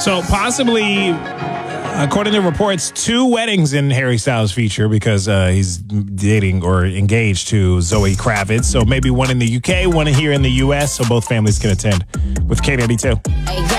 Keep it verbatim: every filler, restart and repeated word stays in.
So possibly, according to reports, two weddings in Harry Styles' future because uh, he's dating or engaged to Zoe Kravitz. So maybe one in the U K, one here in the U S, so both families can attend with K ninety-two.